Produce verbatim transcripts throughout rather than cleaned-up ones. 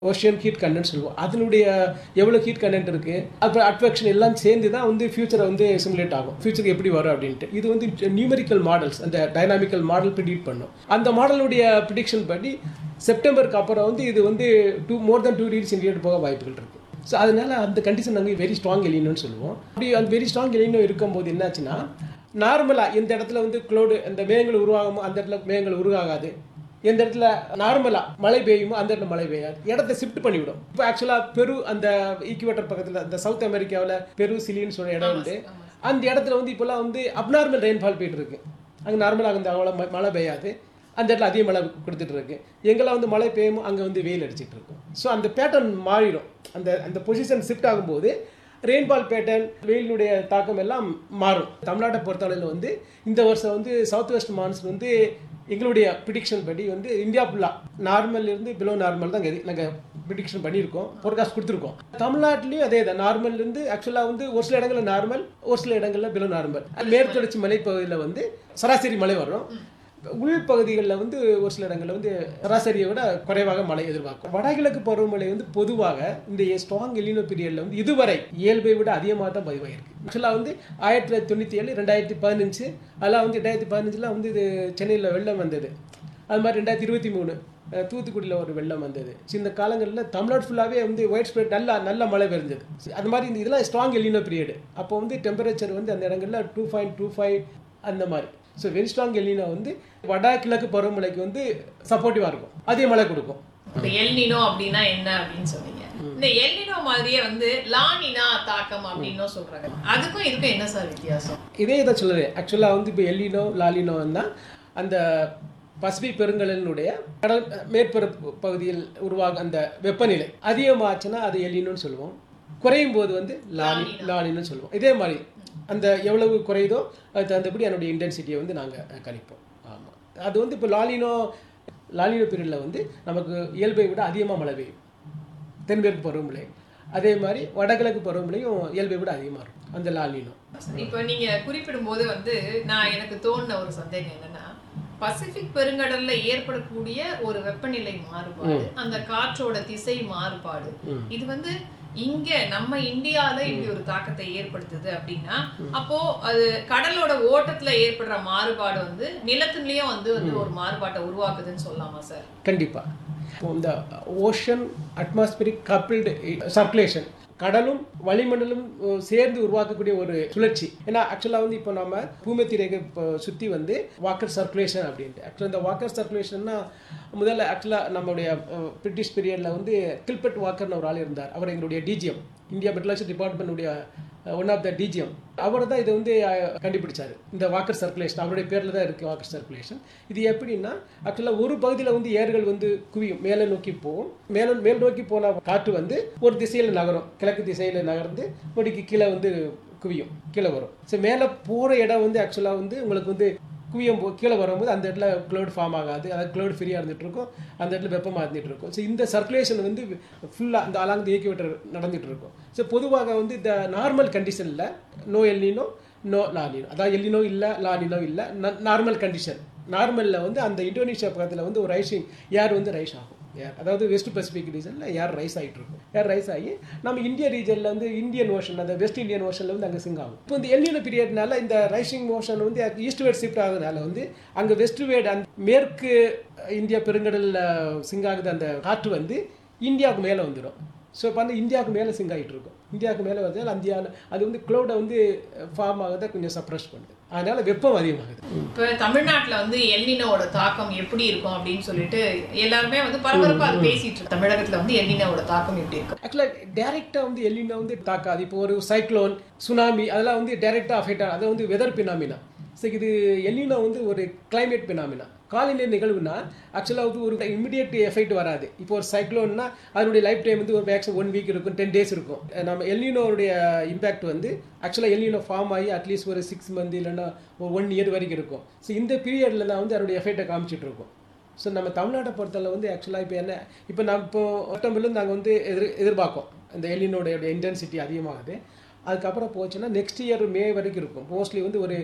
Ocean heat content சொல்லுவோம். அதனுடைய எவ்வளோ ஹீட் கண்டென்ட் இருக்குது, அப்புறம் அட்ராக்ஷன் எல்லாம் சேர்ந்து தான் வந்து ஃபியூச்சரை வந்து சிமுலேட் ஆகும். ஃபியூச்சருக்கு எப்படி வரும் அப்படின்ட்டு இது வந்து நியூமெரிக்கல் மாடல்ஸ், அந்த டைனாமிக்கல் மாடல் ப்ரிடிக்ட் பண்ணும். அந்த மாடலுடைய ப்ரிடிக்ஷன் படி செப்டம்பருக்கு அப்புறம் வந்து இது வந்து டூ மோர் தென் டூ டிகிரி சென்டிகிரேட் போக வாய்ப்புகள் இருக்குது. ஸோ அதனால அந்த கண்டிஷன் நாங்கள் வெரி ஸ்ட்ராங் எலினோன்னு சொல்லுவோம். அப்படி அந்த வெரி ஸ்ட்ராங் எலினோ இருக்கும்போது என்னாச்சுன்னா, நார்மலாக இந்த இடத்துல வந்து க்ளோடு அந்த மேகங்கள் உருவாகுமோ அந்த இடத்துல மேகங்கள் உருவாகாது. எந்த இடத்துல நார்மலாக மழை பெய்யுமோ அந்த இடத்துல மழை பெய்யாது. இடத்த ஷிஃப்ட் பண்ணிவிடும். இப்போ ஆக்சுவலாக பெரு அந்த ஈக்குவேட்டர் பக்கத்தில் இந்த சவுத் அமெரிக்காவில் பெரு சிலின்னு சொல்கிற இடம் உண்டு. அந்த இடத்துல வந்து இப்போலாம் வந்து அப்நார்மல் ரெயின்ஃபால் போயிட்டு இருக்கு. அங்கே நார்மலாக அந்த அவ்வளோ மழை பெய்யாது. அந்த இடத்துல அதிக மழை கொடுத்துட்டு இருக்கு. எங்கெல்லாம் வந்து மழை பெய்யுமோ அங்கே வந்து வெயில் அடிச்சிட்டு இருக்கும். ஸோ அந்த பேட்டர்ன் மாறிடும். அந்த அந்த பொசிஷன் ஷிஃப்ட் ஆகும்போது ரெயின்பால் பேட்டர்ன், வெயிலுடைய தாக்கம் எல்லாம் மாறும். தமிழ்நாட்டை பொறுத்தளவில் வந்து இந்த வருஷம் வந்து சவுத் வெஸ்ட் மான்சூன் வந்து எங்களுடைய ப்ரிடிக்ஷன் படி வந்து இந்தியா ஃபுல்லாக நார்மல் இருந்து பிலோ நார்மல் தான் நாங்கள் ப்ரிடிக்ஷன் பண்ணியிருக்கோம், ஃபோர்காஸ்ட் கொடுத்துருக்கோம். தமிழ்நாட்டிலையும் அதே தான். நார்மல்லேருந்து ஆக்சுவலாக வந்து ஒரு சில இடங்களில் நார்மல், ஒரு சில இடங்களில் பிலோ நார்மல். மேற்கு தொடர்ச்சி மலைப்பகுதியில் வந்து சராசரி மழை வரும். உள் பகுதிகளில் வந்து ஒரு சில இடங்களில் வந்து சராசரியை விட குறைவாக மழை எதிர்பார்க்கும். வடகிழக்கு பருவமழை வந்து பொதுவாக இந்த ஸ்ட்ராங் எலினோ பீரியடில் வந்து இதுவரை இயல்பை விட அதிகமாக தான் பதிவாயிருக்கு. ஆக்சுவலாக வந்து ஆயிரத்தி தொள்ளாயிரத்தி தொண்ணூற்றி ஏழு ரெண்டாயிரத்தி பதினஞ்சு அதெல்லாம் வந்து ரெண்டாயிரத்தி பதினஞ்சில் வந்து இது சென்னையில் வெள்ளம் வந்தது. அது மாதிரி ரெண்டாயிரத்தி இருபத்தி மூணு தூத்துக்குடியில் ஒரு வெள்ளம் வந்தது. இந்த காலங்களில் தமிழ்நாடு ஃபுல்லாகவே வந்து ஒயிட் ஸ்ப்ரெட் நல்லா நல்ல மழை பெருந்தது. அது மாதிரி இந்த இதெல்லாம் ஸ்ட்ராங் எலினோ பீரியடு. அப்போ வந்து டெம்பரேச்சர் வந்து அந்த இடங்களில் டூ பாயிண்ட் டூ ஃபைவ் அந்த மாதிரி. ஸோ வெரி ஸ்ட்ராங் எல்னினோ வந்து வடகிழக்கு பருவமழைக்கு வந்து சப்போர்ட்டிவாக இருக்கும், அதே மழை கொடுக்கும். இப்போ எல்னினோ அப்படின்னா என்ன அப்படின்னு சொன்னீங்க. இந்த எல்னினோ மாதிரியே வந்து லானினா தாக்கம் அப்படின்னு சொல்றாங்க. அதுக்கும் இதுக்கும் என்ன சார் வித்தியாசம்? இதே இதை சொல்லுது. ஆக்சுவலாக வந்து இப்போ எல்னினோ லாலினோன்னா அந்த பசிபிக் பெருங்கடலினுடைய கடல் மேற்பரப்பு பகுதியில் உருவாகும் அந்த வெப்பநிலை அதிகமாச்சுன்னா அது எல்னினோன்னு சொல்லுவோம். குறையும் போது வந்து லானி லானின்னு சொல்லுவோம். இதே மாதிரி அந்த எவ்வளவு குறையுதோ அது தகுந்தபடி அதனுடைய இன்டென்சிட்டியை வந்து நாங்கள் கணிப்போம். ஆமாம், அது வந்து இப்போ லாலினோ லாலினோ பீரியடில் வந்து நமக்கு இயல்பை விட அதிகமாக மழை பெய்யும் தென்மேற்கு பருவமழை. அதே மாதிரி வடகிழக்கு பருவமழையும் இயல்பை விட அதிகமாக இருக்கும் அந்த லாலினோ. இப்போ நீங்கள் குறிப்பிடும் போது வந்து நான் எனக்கு தோணுன ஒரு சந்தேகம் என்னன்னா, பசிபிக் பெருங்கடல்ல ஏற்படக்கூடிய ஒரு வெப்பநிலை மாறுபாடு, அந்த காற்றோட திசை மாறுபாடு, இது வந்து இங்க நம்ம இந்தியால இப்படி ஒரு தாக்கத்தை ஏற்படுத்துது அப்படின்னா, அப்போ அது கடலோட ஓட்டத்துல ஏற்படுற மாறுபாடு வந்து நிலத்திலயும் வந்து வந்து ஒரு மாறுபாட்டை உருவாக்குதுன்னு சொல்லலாமா சார்? கண்டிப்பா. இந்த ஓஷன் அட்மாஸ்பியரிக் கப்பிள்டு சர்க்குலேஷன், கடலும் வளிமண்டலும் சேர்ந்து உருவாக்கக்கூடிய ஒரு சுழற்சி. ஏன்னா ஆக்சுவலாக வந்து இப்போ நம்ம பூமத்திய ரேகை சுற்றி வந்து வாக்கர் சர்க்குலேஷன் அப்படின்ட்டு. ஆக்சுவலாக இந்த வாக்கர் சர்க்குலேஷன்னா முதல்ல ஆக்சுவலாக நம்மளுடைய பிரிட்டிஷ் பீரியடில் வந்து கில்பர்ட் வாக்கர்னு ஒரு ஆள் இருந்தார். அவர் எங்களுடைய DGM, India meteorology டிபார்ட்மெண்ட்டுடைய one of the DGM. அவர் தான் இதை வந்து கண்டுபிடிச்சார், இந்த வாக்கர் சர்க்குலேஷன். அவருடைய பேரில் தான் இருக்குது வாக்கர் சர்க்குலேஷன். இது எப்படின்னா ஆக்சுவலாக ஒரு பகுதியில் வந்து ஏர்கள் வந்து குவியும், மேலே நோக்கி போகும். மேலே மேல் நோக்கி போன காற்று வந்து ஒரு திசையில் நகரும், கிழக்கு திசையில் நகர்ந்து நொடிக்கு கீழே வந்து குவியும், கீழே வரும். ஸோ மேலே போகிற இடம் வந்து ஆக்சுவலாக வந்து உங்களுக்கு வந்து குவியும் போ கீழே வரும்போது அந்த இடத்துல க்ளவுட் ஃபார்ம் ஆகாது, அதாவது க்ளவுட் ஃப்ரீயாக இருந்துகிட்டு இருக்கும், அந்த இடத்துல வெப்பமாக இருந்துகிட்டு இருக்கும். ஸோ இந்த சர்க்குலேஷன் வந்து ஃபுல்லாக அந்த அலாங் தி ஈக்குவேட்டர் நடந்துகிட்டு இருக்கும். ஸோ பொதுவாக வந்து இந்த நார்மல் கண்டிஷனில் நோ எல்னினோ நோ லானினோ, அதாவது எல்னினோ இல்லை லானினோ இல்லை, நார்மல் கண்டிஷன். நார்மலில் வந்து அந்த இந்தோனேஷியா பக்கத்தில் வந்து ஒரு ரைசிங் ஏர் வந்து ரைஸ் ஆகும். ஏர் அதாவது வெஸ்ட் பசிபிக் ரீஜனில் ஏர் ரைஸ் ஆகிட்டு இருக்கும். ஏர் ரைஸ் ஆகி நம்ம இந்திய ரீஜனில் வந்து இந்தியன் ஓஷன், அந்த வெஸ்ட் இந்தியன் ஓஷனில் வந்து அங்கே சிங்க் ஆகும். இப்போ இந்த எல்னினோ பீரியட்னால இந்த ரைசிங் ஓஷன் வந்து ஈஸ்ட் வேர்ட் ஷிஃப்ட் ஆகுறதுனால வந்து அங்கே வெஸ்ட் வேர்ட் அந்த மேற்கு இந்தியா பெருங்கடலில் சிங்க் ஆகுது அந்த காற்று வந்து இந்தியாவுக்கு மேலே வந்துடும். ஸோ இப்போ வந்து இந்தியாவுக்கு மேலே சிங்க் ஆகிட்டு இருக்கும். இந்தியாவுக்கு மேலே வந்து இந்தியாவில் அது வந்து க்ளவுடை வந்து ஃபார்ம் ஆகுறத கொஞ்சம் சப்ரஸ் பண்ணுது, அதனால வெப்பம் அதிகமாகுது. இப்போ தமிழ்நாட்டில் வந்து எல்னினோட தாக்கம் எப்படி இருக்கும் அப்படின்னு சொல்லிட்டு எல்லாருமே வந்து பரபரப்பாக அது பேசிட்டு இருக்கு. தமிழகத்தில் வந்து எல்னினோட தாக்கம் எப்படி இருக்கும்? ஆக்சுவலாக டேரெக்டாக வந்து எல்னினோ வந்து தாக்காது. இப்போ ஒரு சைக்ளோன், சுனாமி அதெல்லாம் வந்து டேரெக்டாக அஃபெக்ட் ஆகும். அது வந்து வெதர் பினாமினா. ஸோ இது எல்னினோ வந்து ஒரு கிளைமேட் பினாமினா, காலநிலை நிகழ்வுனா. ஆக்சுவலாக வந்து ஒரு இமிடியேட் எஃபெக்ட் வராது. இப்போ ஒரு சைக்ளோன்னா அதனுடைய லைஃப் டைம் வந்து ஒரு மேக்ஸிமம் ஒன் வீக் இருக்கும், டென் டேஸ் இருக்கும். நம்ம எல்னினோடைய இம்பேக்ட் வந்து ஆக்சுவலாக எல்னினோ ஃபார்ம் ஆகி அட்லீஸ்ட் ஒரு சிக்ஸ் மந்த் இல்லைன்னா ஒரு ஒன் இயர் வரைக்கும் இருக்கும். ஸோ இந்த பீரியடில் தான் வந்து அதனுடைய எஃபெக்டை காமிச்சிட்டு இருக்கும். ஸோ நம்ம தமிழ்நாட்டை பொறுத்தளவு வந்து ஆக்சுவலாக இப்போ என்ன, இப்போ நம்ம இப்போ செப்டம்பர்லேருந்து நாங்கள் வந்து எதிர் எதிர்பார்க்கோம் இந்த எல்னினோடைய இன்டென்சிட்டி அதிகமாகுது. அதுக்கப்புறம் போச்சுன்னா நெக்ஸ்ட் இயர் மே வரைக்கும் இருக்கும். மோஸ்ட்லி வந்து ஒரு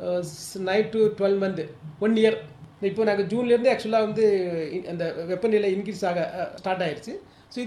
nine to twelve month one year. இப்போ நாங்கள் ஜூன்லேருந்து ஆக்சுவலாக வந்து அந்த வெப்பநிலை இன்க்ரீஸ் ஆக ஸ்டார்ட் ஆயிடுச்சு.